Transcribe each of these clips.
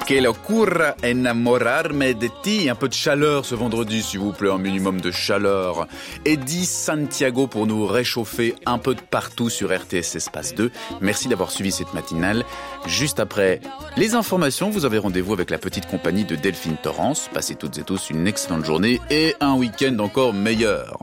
Que locura enamorarme de ti. Un peu de chaleur ce vendredi, s'il vous plaît, un minimum de chaleur. Eddie Santiago pour nous réchauffer un peu de partout sur RTS Espace 2. Merci d'avoir suivi cette matinale. Juste après les informations, vous avez rendez-vous avec la petite compagnie de Delphine Torrance. Passez toutes et tous une excellente journée et un week-end encore meilleur.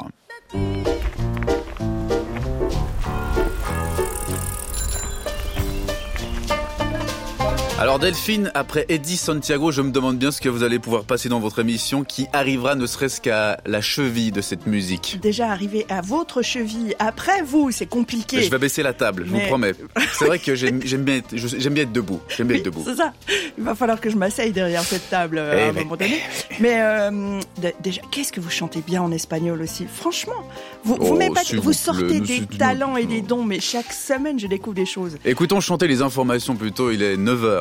Alors Delphine, après Eddie Santiago, je me demande bien ce que vous allez pouvoir passer dans votre émission qui arrivera ne serait-ce qu'à la cheville de cette musique. Déjà arrivé à votre cheville, après vous, c'est compliqué. Je vais baisser la table, je vous promets. C'est vrai que j'aime bien être debout. C'est ça. Il va falloir que je m'asseye derrière cette table à un moment donné. Mais déjà, qu'est-ce que vous chantez bien en espagnol aussi. Franchement, vous sortez des talents et des dons, mais chaque semaine, je découvre des choses. Écoutons chanter les informations plutôt, il est 9h.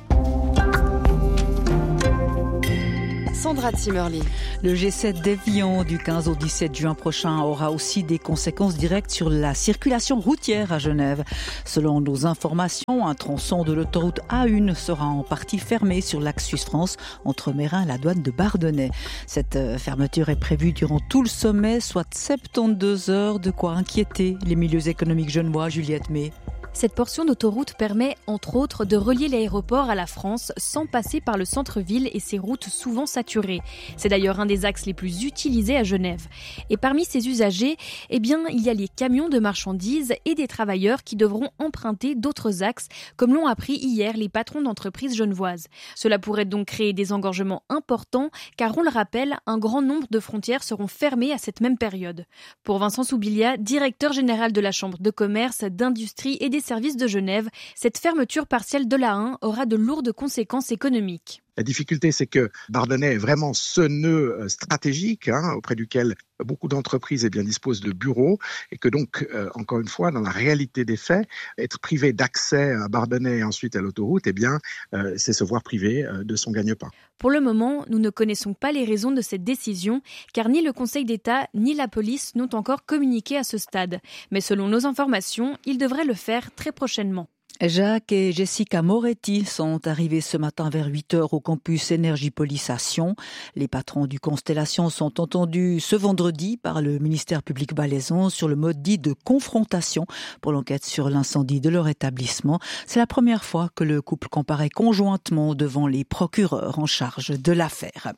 Sandra Zimmerli. Le G7 d'Évian du 15 au 17 juin prochain aura aussi des conséquences directes sur la circulation routière à Genève. Selon nos informations, un tronçon de l'autoroute A1 sera en partie fermé sur l'axe Suisse-France entre Mérin et la douane de Bardonnay. Cette fermeture est prévue durant tout le sommet, soit 72 heures, de quoi inquiéter les milieux économiques genevois. Juliette May. Cette portion d'autoroute permet, entre autres, de relier l'aéroport à la France sans passer par le centre-ville et ses routes souvent saturées. C'est d'ailleurs un des axes les plus utilisés à Genève. Et parmi ces usagers, il y a les camions de marchandises et des travailleurs qui devront emprunter d'autres axes, comme l'ont appris hier les patrons d'entreprises genevoises. Cela pourrait donc créer des engorgements importants, car on le rappelle, un grand nombre de frontières seront fermées à cette même période. Pour Vincent Soubilia, directeur général de la Chambre de commerce, d'industrie et des services de Genève, cette fermeture partielle de l'A1 aura de lourdes conséquences économiques. La difficulté, c'est que Bardonnay est vraiment ce nœud stratégique auprès duquel beaucoup d'entreprises disposent de bureaux et que donc, encore une fois, dans la réalité des faits, être privé d'accès à Bardonnay et ensuite à l'autoroute, c'est se voir privé de son gagne-pain. Pour le moment, nous ne connaissons pas les raisons de cette décision, car ni le Conseil d'État ni la police n'ont encore communiqué à ce stade. Mais selon nos informations, ils devraient le faire très prochainement. Jacques et Jessica Moretti sont arrivés ce matin vers 8h au campus Énergie-Police à Sion. Les patrons du Constellation sont entendus ce vendredi par le ministère public valaisan sur le mode dit de confrontation pour l'enquête sur l'incendie de leur établissement. C'est la première fois que le couple comparaît conjointement devant les procureurs en charge de l'affaire.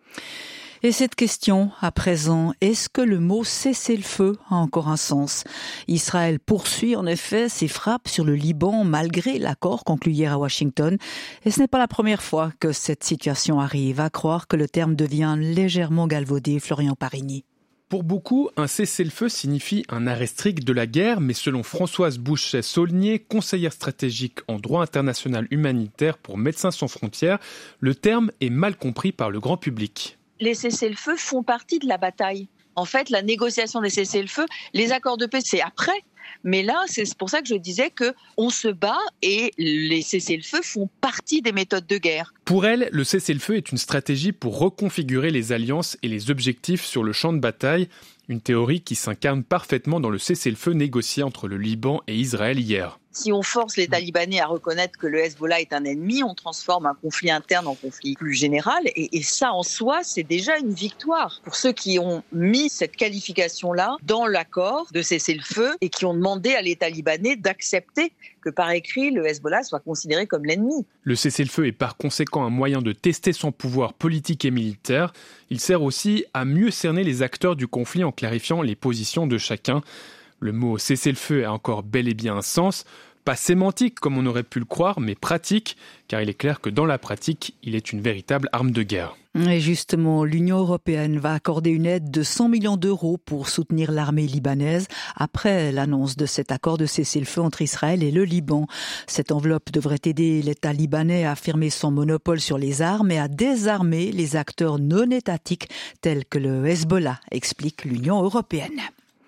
Et cette question, à présent, est-ce que le mot cessez-le-feu a encore un sens ? Israël poursuit en effet ses frappes sur le Liban malgré l'accord conclu hier à Washington. Et ce n'est pas la première fois que cette situation arrive, à croire que le terme devient légèrement galvaudé. Florian Parigny. Pour beaucoup, un cessez-le-feu signifie un arrêt strict de la guerre, mais selon Françoise Bouchet-Saulnier, conseillère stratégique en droit international humanitaire pour Médecins sans frontières, le terme est mal compris par le grand public. Les cessez-le-feu font partie de la bataille. En fait, la négociation des cessez-le-feu, les accords de paix, c'est après. Mais là, c'est pour ça que je disais qu'on se bat et les cessez-le-feu font partie des méthodes de guerre. Pour elle, le cessez-le-feu est une stratégie pour reconfigurer les alliances et les objectifs sur le champ de bataille. Une théorie qui s'incarne parfaitement dans le cessez-le-feu négocié entre le Liban et Israël hier. Si on force les Talibanais à reconnaître que le Hezbollah est un ennemi, on transforme un conflit interne en conflit plus général. Et ça, en soi, c'est déjà une victoire. Pour ceux qui ont mis cette qualification-là dans l'accord de cessez-le-feu et qui ont demandé à les Talibanais d'accepter que par écrit, le Hezbollah soit considéré comme l'ennemi. Le cessez-le-feu est par conséquent un moyen de tester son pouvoir politique et militaire. Il sert aussi à mieux cerner les acteurs du conflit en clarifiant les positions de chacun. Le mot cessez-le-feu a encore bel et bien un sens, pas sémantique comme on aurait pu le croire, mais pratique, car il est clair que dans la pratique, il est une véritable arme de guerre. Et justement, l'Union européenne va accorder une aide de 100 millions d'euros pour soutenir l'armée libanaise après l'annonce de cet accord de cessez-le-feu entre Israël et le Liban. Cette enveloppe devrait aider l'État libanais à affirmer son monopole sur les armes et à désarmer les acteurs non étatiques tels que le Hezbollah, explique l'Union européenne.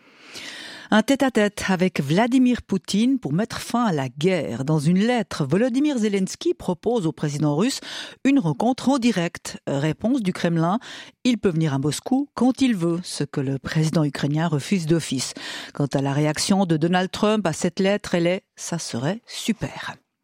Un tête-à-tête avec Vladimir Poutine pour mettre fin à la guerre. Dans une lettre, Volodymyr Zelensky propose au président russe une rencontre en direct. Réponse du Kremlin, il peut venir à Moscou quand il veut, ce que le président ukrainien refuse d'office. Quant à la réaction de Donald Trump à cette lettre, elle est « ça serait super ».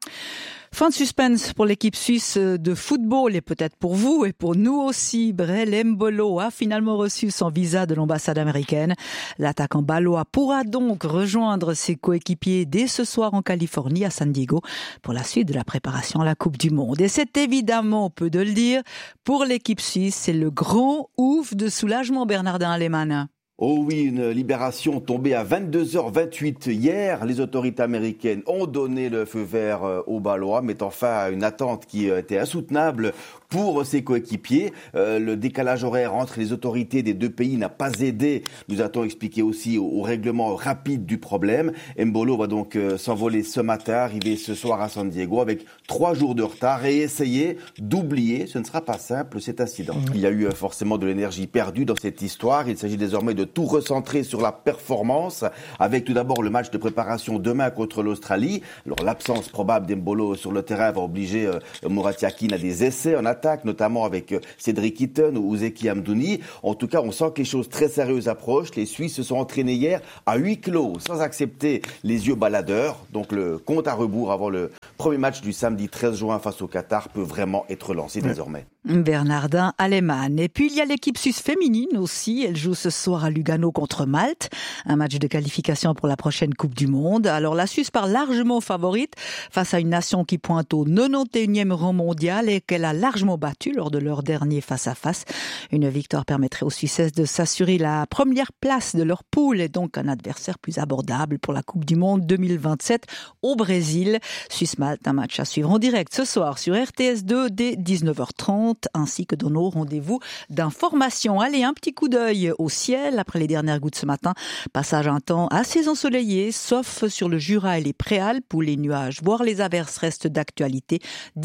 Fin de suspense pour l'équipe suisse de football et peut-être pour vous et pour nous aussi. Brel Embolo a finalement reçu son visa de l'ambassade américaine. L'attaquant balois pourra donc rejoindre ses coéquipiers dès ce soir en Californie, à San Diego, pour la suite de la préparation à la Coupe du Monde. Et c'est évidemment, on peut de le dire, pour l'équipe suisse, c'est le grand ouf de soulagement, Bernardin Alemann. Oh oui, une libération tombée à 22h28 hier. Les autorités américaines ont donné le feu vert aux Ballois, mettant fin à une attente qui était insoutenable pour ses coéquipiers. Le décalage horaire entre les autorités des deux pays n'a pas aidé, nous a-t-on expliqué aussi, au règlement rapide du problème. Embolo va donc s'envoler ce matin, arriver ce soir à San Diego avec 3 jours de retard et essayer d'oublier, ce ne sera pas simple, cet incident. Il y a eu forcément de l'énergie perdue dans cette histoire. Il s'agit désormais de tout recentrer sur la performance, avec tout d'abord le match de préparation demain contre l'Australie. Alors l'absence probable d'Embolo sur le terrain va obliger Murat Yakin à des essais en attaque, notamment avec Cédric Itten ou Zeki Amdouni. En tout cas, on sent que les choses très sérieuses approchent. Les Suisses se sont entraînés hier à huis clos, sans accepter les yeux baladeurs. Donc le compte à rebours avant le premier match du samedi 13 juin face au Qatar peut vraiment être lancé désormais. Bernardin Alemann. Et puis il y a l'équipe suisse féminine aussi. Elle joue ce soir à Lugano contre Malte. Un match de qualification pour la prochaine Coupe du Monde. Alors la Suisse part largement favorite face à une nation qui pointe au 91e rang mondial et qu'elle a largement battu lors de leur dernier face-à-face. Une victoire permettrait aux Suissesses de s'assurer la première place de leur poule et donc un adversaire plus abordable pour la Coupe du Monde 2027 au Brésil. Suisse-Malte, un match à suivre en direct ce soir sur RTS2 dès 19h30. Ainsi que dans nos rendez-vous d'information. Allez, un petit coup d'œil au ciel après les dernières gouttes ce matin. Passage un temps assez ensoleillé, sauf sur le Jura et les Préalpes où les nuages, voire les averses restent d'actualité.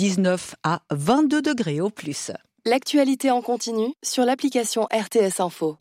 19 à 22 degrés au plus. L'actualité en continu sur l'application RTS Info.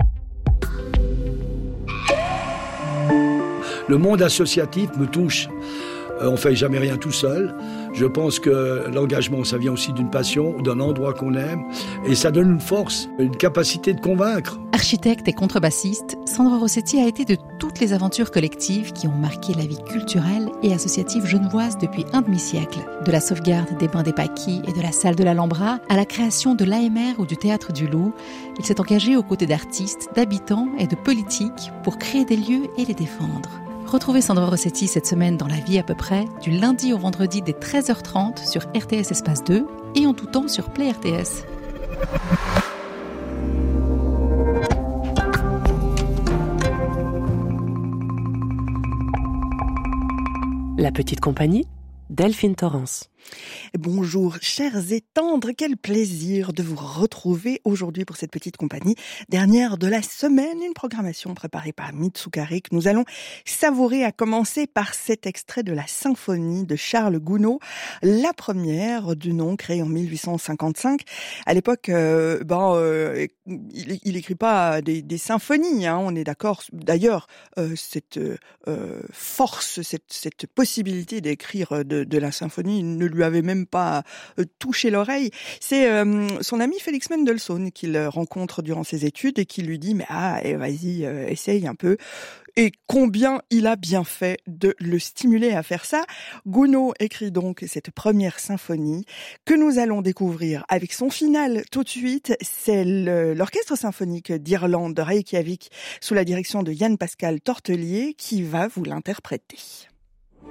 Le monde associatif me touche. On ne fait jamais rien tout seul. Je pense que l'engagement, ça vient aussi d'une passion, d'un endroit qu'on aime. Et ça donne une force, une capacité de convaincre. Architecte et contrebassiste, Sandro Rossetti a été de toutes les aventures collectives qui ont marqué la vie culturelle et associative genevoise depuis un demi-siècle. De la sauvegarde des bains des Paquis et de la salle de l'Alhambra à la création de l'AMR ou du Théâtre du Loup, il s'est engagé aux côtés d'artistes, d'habitants et de politiques pour créer des lieux et les défendre. Retrouvez Sandro Rossetti cette semaine dans La Vie à peu près, du lundi au vendredi dès 13h30 sur RTS Espace 2 et en tout temps sur Play RTS. La petite compagnie, Delphine Torrance. Bonjour chers et tendres, quel plaisir de vous retrouver aujourd'hui pour cette petite compagnie. Dernière de la semaine, une programmation préparée par Mitsukari que nous allons savourer, à commencer par cet extrait de la symphonie de Charles Gounod, la première du nom, créée en 1855. À l'époque, il écrit pas des symphonies, hein, on est d'accord. D'ailleurs, cette force, cette possibilité d'écrire de la symphonie ne lui avait même pas touché l'oreille. C'est son ami Félix Mendelssohn qu'il rencontre durant ses études et qui lui dit vas-y, essaye un peu. Et combien il a bien fait de le stimuler à faire ça. Gounod écrit donc cette première symphonie que nous allons découvrir avec son final tout de suite. C'est l'Orchestre symphonique d'Irlande de Reykjavik sous la direction de Yann Pascal Tortelier qui va vous l'interpréter.